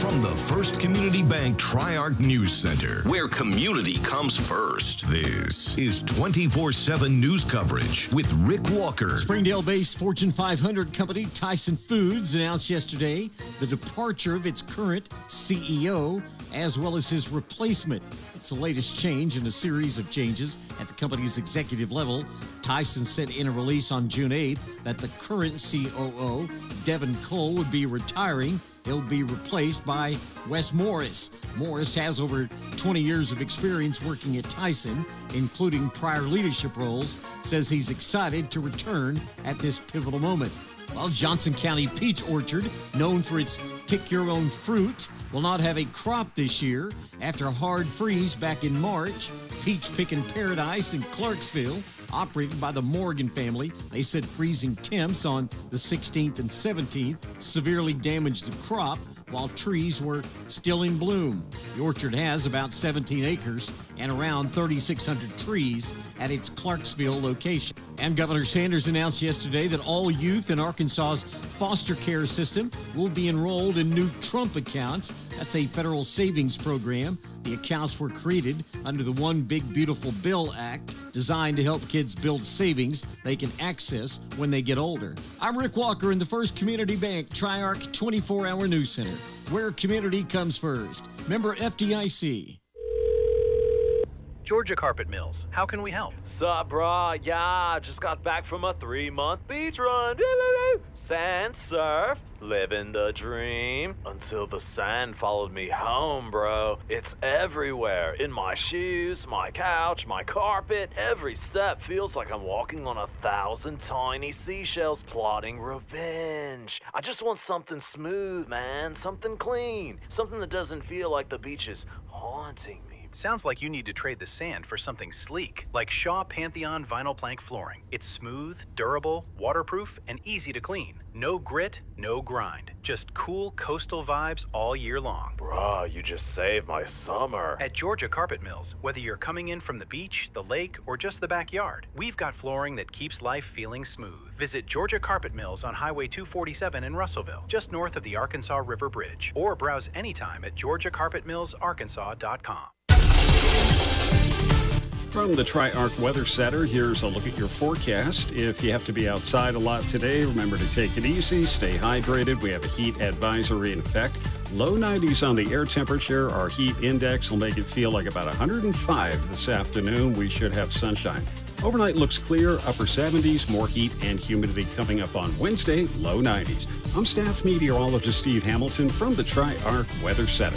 From the First Community Bank Tri-Arc News Center, where community comes first, this is 24/7 news coverage with Rick Walker. Springdale-based Fortune 500 company Tyson Foods announced yesterday the departure of its current CEO, as well as his replacement. It's the latest change in a series of changes at the company's executive level. Tyson said in a release on June 8th that the current COO, Devin Cole, would be retiring. He'll be replaced by Wes Morris. Morris has over 20 years of experience working at Tyson, including prior leadership roles, says he's excited to return at this pivotal moment. Well, Johnson County Peach Orchard, known for its pick-your-own fruit, will not have a crop this year after a hard freeze back in March. Peach Pickin' Paradise in Clarksville, operated by the Morgan family, they said freezing temps on the 16th and 17th severely damaged the crop while trees were still in bloom. The orchard has about 17 acres and around 3,600 trees at its Clarksville location. And Governor Sanders announced yesterday that all youth in Arkansas's foster care system will be enrolled in new Trump accounts. That's a federal savings program. The accounts were created under the One Big Beautiful Bill Act, designed to help kids build savings they can access when they get older. I'm Rick Walker in the First Community Bank Tri-Arc 24-hour News Center, where community comes first. Member FDIC. Georgia Carpet Mills, how can we help? Sup, brah? Yeah, just got back from a 3-month beach run. Sand surf, living the dream. Until the sand followed me home, bro. It's everywhere. In my shoes, my couch, my carpet. Every step feels like I'm walking on 1,000 tiny seashells plotting revenge. I just want something smooth, man. Something clean. Something that doesn't feel like the beach is haunting me. Sounds like you need to trade the sand for something sleek, like Shaw Pantheon vinyl plank flooring. It's smooth, durable, waterproof, and easy to clean. No grit, no grind. Just cool coastal vibes all year long. Bruh, you just saved my summer. At Georgia Carpet Mills, whether you're coming in from the beach, the lake, or just the backyard, we've got flooring that keeps life feeling smooth. Visit Georgia Carpet Mills on Highway 247 in Russellville, just north of the Arkansas River Bridge, or browse anytime at GeorgiaCarpetMillsArkansas.com. From the Tri-Arc Weather Center, here's a look at your forecast. If you have to be outside a lot today, remember to take it easy, stay hydrated. We have a heat advisory in effect. Low 90s on the air temperature. Our heat index will make it feel like about 105 this afternoon. We should have sunshine. Overnight looks clear, upper 70s, more heat and humidity coming up on Wednesday, low 90s. I'm staff meteorologist Steve Hamilton from the Tri-Arc Weather Center.